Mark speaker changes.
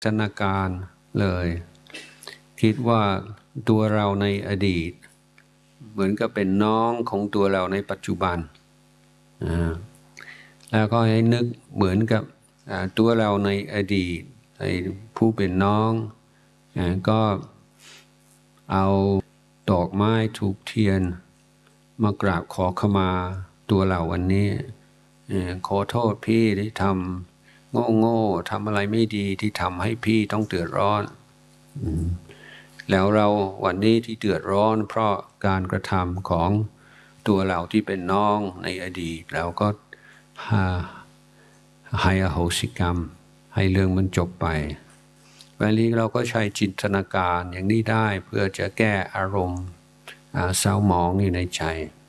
Speaker 1: จินตนาการเลยคิดว่าตัวเราในอดีตเหมือนกับเป็นน้องของตัวเราในปัจจุบันแล้วก็ให้นึกเหมือนกับตัวเราในอดีตผู้เป็นน้องก็เอาดอกไม้ธูปเทียนมากราบขอขมาตัวเราวันนี้ขอโทษพี่ที่ทำโง่ทำอะไรไม่ดีที่ทำให้พี่ต้องเดือดร้อนแล้วเราวันนี้ที่เดือดร้อนเพราะการกระทำของตัวเราที่เป็นน้องในอดีตเราก็ให้อโหสิกรรมให้เรื่องมันจบไปวันนี้เราก็ใช้จินตนาการอย่างนี้ได้เพื่อจะแก้อารมณ์เศร้าหมองอยู่ในใจ